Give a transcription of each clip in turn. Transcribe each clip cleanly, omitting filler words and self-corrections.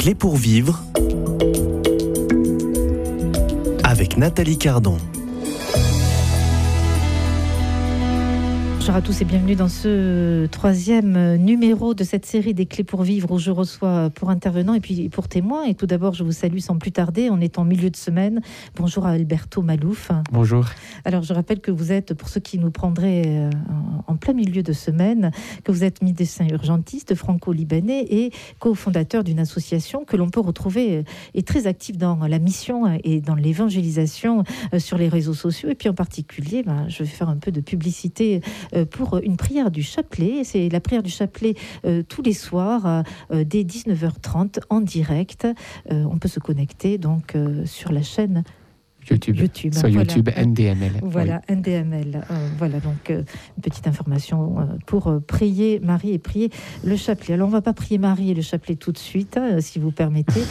clés pour vivre avec Nathalie Cardon. Bonjour à tous et bienvenue dans ce troisième numéro de cette série des clés pour vivre où je reçois pour intervenants et puis pour témoins. Et tout d'abord, je vous salue sans plus tarder. On est en milieu de semaine. Bonjour à Alberto Malouf. Bonjour. Alors, je rappelle que vous êtes, pour ceux qui nous prendraient en plein milieu de semaine, que vous êtes médecin urgentiste franco-libanais et cofondateur d'une association que l'on peut retrouver et très active dans la mission et dans l'évangélisation sur les réseaux sociaux. Et puis en particulier, je vais faire un peu de publicité pour une prière du chapelet. C'est la prière du chapelet tous les soirs dès 19h30 en direct. On peut se connecter donc sur la chaîne YouTube. Sur YouTube, NDML. Voilà, oui. NDML. Voilà, donc une petite information pour prier Marie et prier le chapelet. Alors, on ne va pas prier Marie et le chapelet tout de suite, si vous permettez.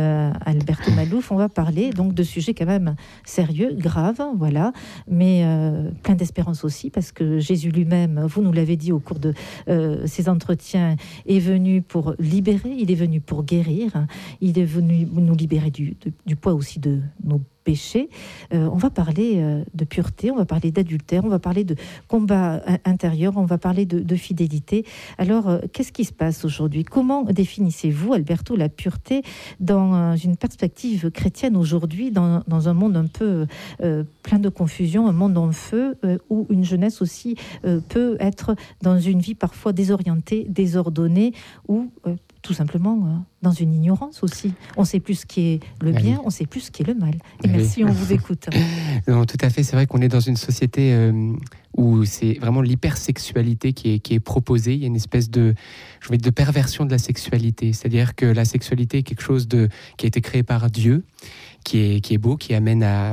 Alberto Malouf, on va parler donc de sujets quand même sérieux, graves, voilà, mais plein d'espérance aussi, parce que Jésus lui-même, vous nous l'avez dit au cours de ces entretiens, est venu pour libérer, il est venu pour guérir, il est venu nous libérer du poids aussi de nos péché. On va parler de pureté, on va parler d'adultère, on va parler de combat intérieur, on va parler de fidélité. Alors, qu'est-ce qui se passe aujourd'hui? Comment définissez-vous, Alberto, la pureté dans une perspective chrétienne aujourd'hui, dans un monde un peu plein de confusion, un monde en feu, où une jeunesse aussi peut être dans une vie parfois désorientée, désordonnée, ou tout simplement dans une ignorance aussi. On ne sait plus ce qui est le bien, on ne sait plus ce qui est le mal. Et merci, on vous écoute. Non, tout à fait, c'est vrai qu'on est dans une société où c'est vraiment l'hypersexualité qui est proposée. Il y a une espèce de perversion de la sexualité. C'est-à-dire que la sexualité est quelque chose qui a été créé par Dieu, qui est beau, qui amène à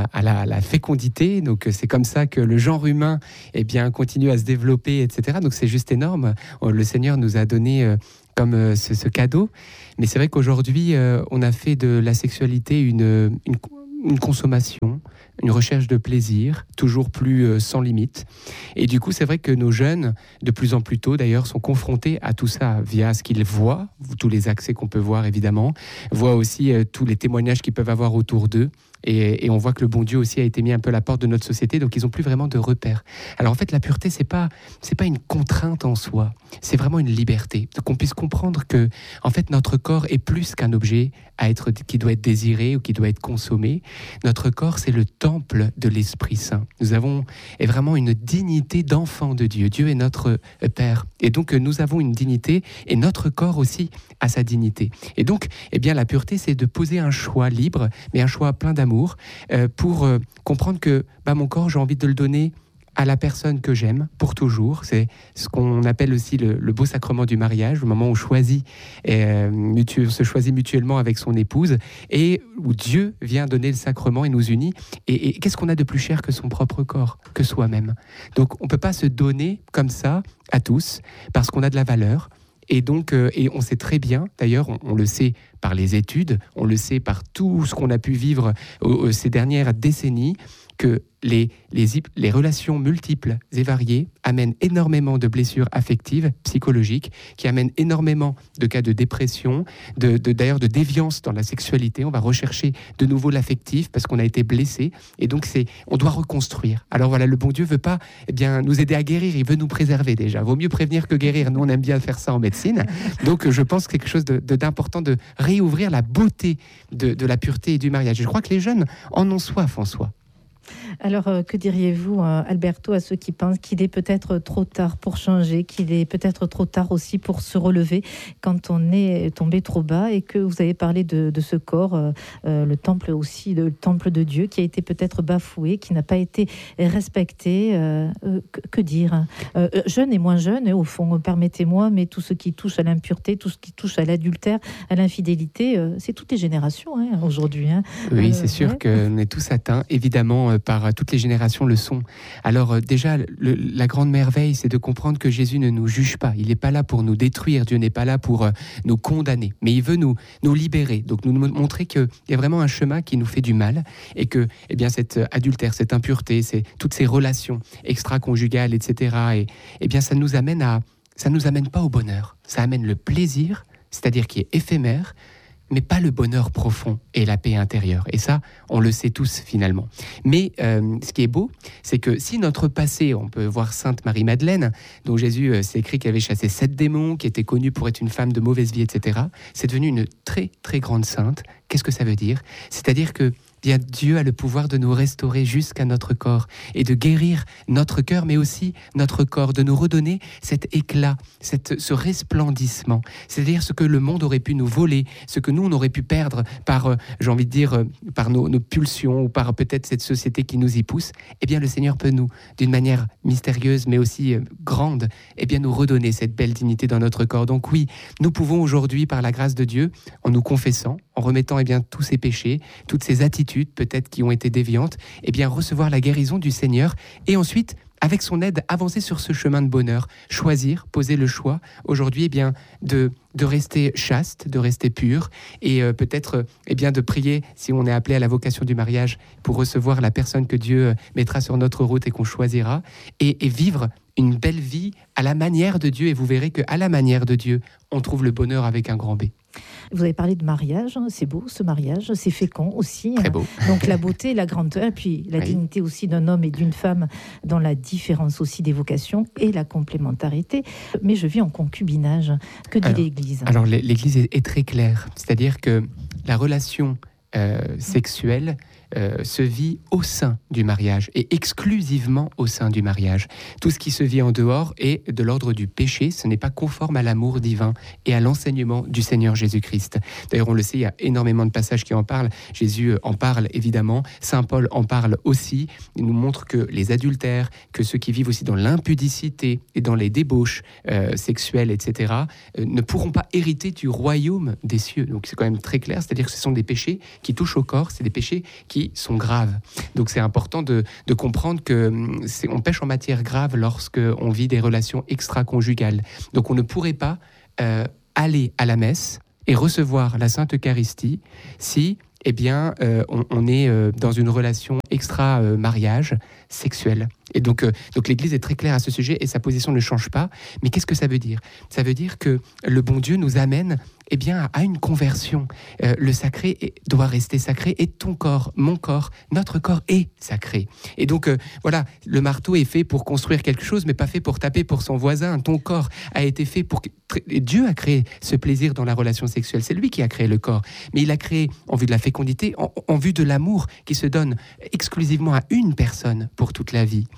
la fécondité. Donc c'est comme ça que le genre humain continue à se développer, etc. Donc c'est juste énorme. Le Seigneur nous a donné comme ce cadeau. Mais c'est vrai qu'aujourd'hui, on a fait de la sexualité une consommation, une recherche de plaisir, toujours plus sans limite. Et du coup, c'est vrai que nos jeunes, de plus en plus tôt d'ailleurs, sont confrontés à tout ça via ce qu'ils voient, tous les accès qu'on peut voir évidemment, voient aussi tous les témoignages qu'ils peuvent avoir autour d'eux. Et on voit que le bon Dieu aussi a été mis un peu à la porte de notre société, donc ils n'ont plus vraiment de repères. Alors en fait, la pureté, c'est pas une contrainte en soi, c'est vraiment une liberté. Qu'on puisse comprendre que, en fait, notre corps est plus qu'un objet qui doit être désiré ou qui doit être consommé. Notre corps, c'est le temple de l'Esprit Saint. Nous avons vraiment une dignité d'enfant de Dieu. Dieu est notre Père. Et donc, nous avons une dignité et notre corps aussi a sa dignité. Et donc, la pureté, c'est de poser un choix libre, mais un choix plein d'amour, pour comprendre que mon corps, j'ai envie de le donner à la personne que j'aime pour toujours. C'est ce qu'on appelle aussi le beau sacrement du mariage, le moment où on se choisit mutuellement avec son épouse et où Dieu vient donner le sacrement et nous unit. Et qu'est-ce qu'on a de plus cher que son propre corps, que soi-même? Donc on ne peut pas se donner comme ça à tous parce qu'on a de la valeur. Et donc, et on sait très bien, d'ailleurs, on le sait par les études, on le sait par tout ce qu'on a pu vivre ces dernières décennies, que les relations multiples et variées amènent énormément de blessures affectives, psychologiques, qui amènent énormément de cas de dépression, d'ailleurs de déviance dans la sexualité. On va rechercher de nouveau l'affectif parce qu'on a été blessé. Et donc, on doit reconstruire. Alors voilà, le bon Dieu ne veut pas nous aider à guérir, il veut nous préserver déjà. Vaut mieux prévenir que guérir. Nous, on aime bien faire ça en médecine. Donc, je pense que c'est quelque chose d'important de réouvrir la beauté de la pureté et du mariage. Je crois que les jeunes en ont soif en soi. Alors, que diriez-vous, Alberto, à ceux qui pensent qu'il est peut-être trop tard pour changer, qu'il est peut-être trop tard aussi pour se relever quand on est tombé trop bas, et que vous avez parlé de ce corps, le temple aussi, le temple de Dieu, qui a été peut-être bafoué, qui n'a pas été respecté. Que dire? Jeunes et moins jeunes, au fond, permettez-moi, mais tout ce qui touche à l'impureté, tout ce qui touche à l'adultère, à l'infidélité, c'est toutes les générations aujourd'hui. Oui, c'est sûr qu'on est tous atteints, évidemment, par toutes les générations le sont. Alors déjà, la grande merveille, c'est de comprendre que Jésus ne nous juge pas. Il n'est pas là pour nous détruire. Dieu n'est pas là pour nous condamner. Mais il veut nous libérer. Donc nous montrer qu'il y a vraiment un chemin qui nous fait du mal et que cet adultère, cette impureté, toutes ces relations extra-conjugales, etc. Et ça nous amène pas au bonheur. Ça amène le plaisir, c'est-à-dire qui est éphémère, mais pas le bonheur profond et la paix intérieure. Et ça, on le sait tous finalement. Mais ce qui est beau, c'est que si notre passé, on peut voir Sainte Marie-Madeleine, dont Jésus s'est écrit qu'elle avait chassé 7 démons, qui était connue pour être une femme de mauvaise vie, etc., c'est devenu une très très grande sainte. Qu'est-ce que ça veut dire ? C'est-à-dire que bien, Dieu a le pouvoir de nous restaurer jusqu'à notre corps et de guérir notre cœur, mais aussi notre corps, de nous redonner cet éclat, ce resplendissement. C'est-à-dire ce que le monde aurait pu nous voler, ce que nous, on aurait pu perdre par, j'ai envie de dire, par nos pulsions ou par peut-être cette société qui nous y pousse. Eh bien, le Seigneur peut nous, d'une manière mystérieuse, mais aussi grande, eh bien, nous redonner cette belle dignité dans notre corps. Donc oui, nous pouvons aujourd'hui, par la grâce de Dieu, en nous confessant, en remettant eh bien, tous ces péchés, toutes ces attitudes peut-être qui ont été déviantes, eh bien recevoir la guérison du Seigneur et ensuite, avec son aide, avancer sur ce chemin de bonheur, choisir, poser le choix aujourd'hui eh bien, de rester chaste, de rester pur et peut-être eh bien, de prier si on est appelé à la vocation du mariage pour recevoir la personne que Dieu mettra sur notre route et qu'on choisira et vivre une belle vie à la manière de Dieu et vous verrez qu'à la manière de Dieu, on trouve le bonheur avec un grand B. Vous avez parlé de mariage, c'est beau ce mariage, c'est fécond aussi. Très beau. Donc la beauté, la grandeur, et puis la dignité aussi d'un homme et d'une femme dans la différence aussi des vocations et la complémentarité. Mais je vis en concubinage. Que dit l'Église ? Alors l'Église est très claire, c'est-à-dire que la relation sexuelle se vit au sein du mariage et exclusivement au sein du mariage. Tout ce qui se vit en dehors est de l'ordre du péché, ce n'est pas conforme à l'amour divin et à l'enseignement du Seigneur Jésus-Christ. D'ailleurs, on le sait, il y a énormément de passages qui en parlent. Jésus en parle évidemment, Saint Paul en parle aussi. Il nous montre que les adultères, que ceux qui vivent aussi dans l'impudicité et dans les débauches sexuelles, etc., ne pourront pas hériter du royaume des cieux. Donc c'est quand même très clair, c'est-à-dire que ce sont des péchés qui touchent au corps, c'est des péchés qui sont graves. Donc c'est important de comprendre qu'on pêche en matière grave lorsqu'on vit des relations extra-conjugales. Donc on ne pourrait pas aller à la messe et recevoir la Sainte Eucharistie si eh bien, on est dans une relation extra-mariage sexuelle. Et donc l'Église est très claire à ce sujet et sa position ne change pas. Mais qu'est-ce que ça veut dire ? Ça veut dire que le bon Dieu nous amène eh bien, à une conversion. Le sacré doit rester sacré et ton corps, mon corps, notre corps est sacré. Et donc, voilà, le marteau est fait pour construire quelque chose, mais pas fait pour taper pour son voisin. Ton corps a été fait pour... Et Dieu a créé ce plaisir dans la relation sexuelle. C'est lui qui a créé le corps. Mais il l'a créé en vue de la fécondité, en vue de l'amour qui se donne exclusivement à une personne pour toute la vie.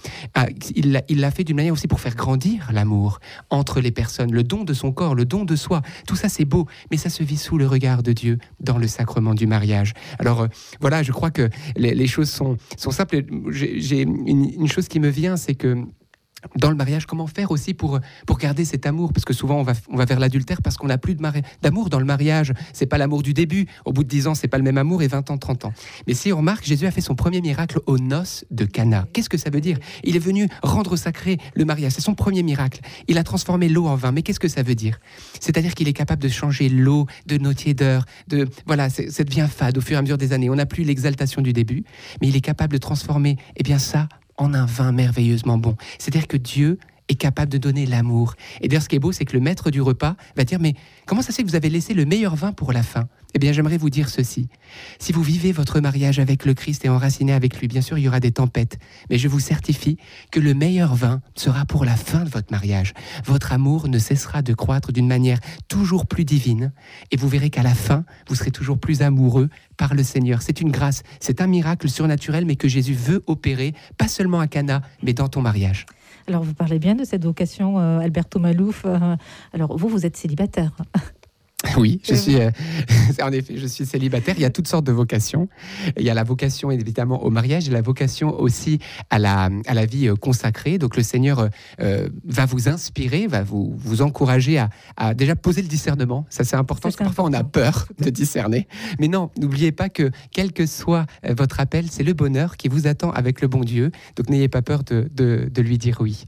Il l'a fait d'une manière aussi pour faire grandir l'amour entre les personnes, le don de son corps, le don de soi. Tout ça, c'est beau. Mais ça se vit sous le regard de Dieu dans le sacrement du mariage. Alors voilà, je crois que les choses sont simples. J'ai une chose qui me vient, c'est que dans le mariage, comment faire aussi pour garder cet amour ? Parce que souvent, on va vers l'adultère parce qu'on n'a plus d'amour dans le mariage. C'est pas l'amour du début. Au bout de 10 ans, c'est pas le même amour et 20 ans, 30 ans. Mais si on remarque, Jésus a fait son premier miracle aux noces de Cana. Qu'est-ce que ça veut dire ? Il est venu rendre sacré le mariage. C'est son premier miracle. Il a transformé l'eau en vin. Mais qu'est-ce que ça veut dire ? C'est-à-dire qu'il est capable de changer l'eau de nos tiédeurs, voilà, ça devient fade au fur et à mesure des années. On n'a plus l'exaltation du début, mais il est capable de transformer, eh bien ça, en un vin merveilleusement bon. C'est-à-dire que Dieu est capable de donner l'amour. Et d'ailleurs, ce qui est beau, c'est que le maître du repas va dire « Mais comment ça se fait que vous avez laissé le meilleur vin pour la fin ?» Eh bien, j'aimerais vous dire ceci. Si vous vivez votre mariage avec le Christ et enraciné avec lui, bien sûr, il y aura des tempêtes. Mais je vous certifie que le meilleur vin sera pour la fin de votre mariage. Votre amour ne cessera de croître d'une manière toujours plus divine. Et vous verrez qu'à la fin, vous serez toujours plus amoureux par le Seigneur. C'est une grâce, c'est un miracle surnaturel, mais que Jésus veut opérer, pas seulement à Cana, mais dans ton mariage. Alors, vous parlez bien de cette vocation, Alberto Malouf. Alors, vous êtes célibataire. Oui, en effet, je suis célibataire. Il y a toutes sortes de vocations. Il y a la vocation évidemment au mariage et la vocation aussi à la vie consacrée. Donc le Seigneur va vous inspirer, va vous encourager à déjà poser le discernement. Ça c'est important parce que parfois on a peur de discerner. Mais non, n'oubliez pas que quel que soit votre appel, c'est le bonheur qui vous attend avec le bon Dieu. Donc n'ayez pas peur de lui dire oui.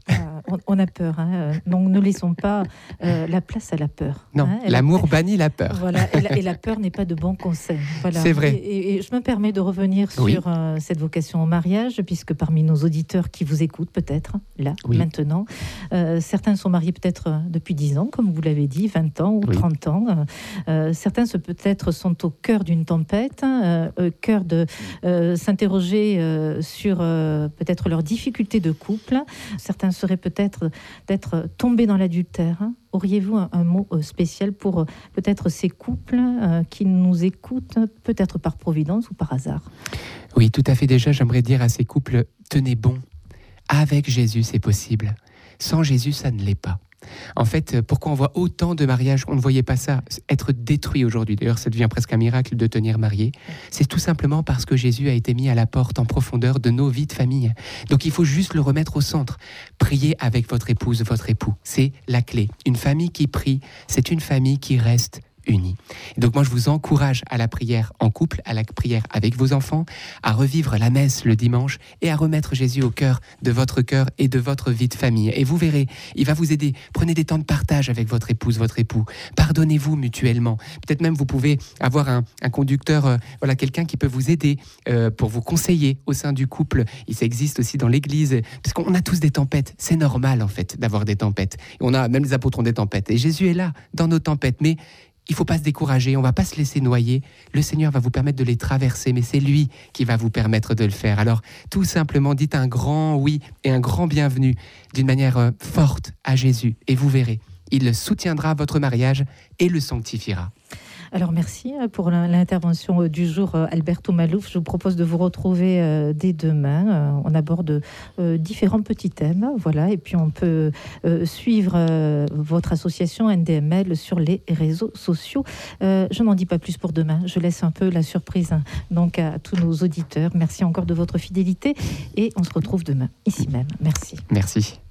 on a peur. Donc ne laissons pas la place à la peur. Non, l'amour bannit la peur. Voilà, et la peur n'est pas de bon conseil. Voilà. C'est vrai. Et je me permets de revenir sur cette vocation au mariage, puisque parmi nos auditeurs qui vous écoutent peut-être, là, maintenant, certains sont mariés peut-être depuis 10 ans, comme vous l'avez dit, 20 ans ou 30 ans. Certains peut-être sont au cœur d'une tempête, au cœur de s'interroger sur peut-être leurs difficultés de couple. Certains seraient peut-être d'être tombés dans l'adultère. Auriez-vous un mot spécial pour peut-être ces couples qui nous écoutent, peut-être par providence ou par hasard? Oui, tout à fait. Déjà, j'aimerais dire à ces couples, tenez bon. Avec Jésus, c'est possible. Sans Jésus, ça ne l'est pas. En fait, pourquoi on voit autant de mariages? On ne voyait pas ça être détruit aujourd'hui. D'ailleurs, ça devient presque un miracle de tenir marié. C'est tout simplement parce que Jésus a été mis à la porte en profondeur de nos vies de famille. Donc il faut juste le remettre au centre. Priez avec votre épouse, votre époux. C'est la clé. Une famille qui prie, c'est une famille qui reste unis. Donc moi je vous encourage à la prière en couple, à la prière avec vos enfants, à revivre la messe le dimanche et à remettre Jésus au cœur de votre cœur et de votre vie de famille. Et vous verrez, il va vous aider. Prenez des temps de partage avec votre épouse, votre époux. Pardonnez-vous mutuellement. Peut-être même vous pouvez avoir un conducteur, quelqu'un qui peut vous aider pour vous conseiller au sein du couple. Ça existe aussi dans l'église, parce qu'on a tous des tempêtes. C'est normal en fait d'avoir des tempêtes. On a même les apôtres ont des tempêtes. Et Jésus est là dans nos tempêtes. Mais il ne faut pas se décourager, on ne va pas se laisser noyer. Le Seigneur va vous permettre de les traverser, mais c'est lui qui va vous permettre de le faire. Alors, tout simplement, dites un grand oui et un grand bienvenue d'une manière forte à Jésus. Et vous verrez, il soutiendra votre mariage et le sanctifiera. Alors merci pour l'intervention du jour, Alberto Malouf. Je vous propose de vous retrouver dès demain. On aborde différents petits thèmes, voilà, et puis on peut suivre votre association NDML sur les réseaux sociaux. Je n'en dis pas plus pour demain. Je laisse un peu la surprise donc à tous nos auditeurs. Merci encore de votre fidélité et on se retrouve demain ici même. Merci. Merci.